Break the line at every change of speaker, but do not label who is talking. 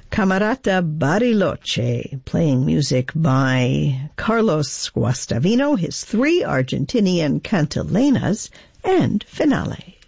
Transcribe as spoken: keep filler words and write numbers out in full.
Camerata Bariloche, playing music by Carlos Guastavino, his three Argentinian cantilenas, and Finale.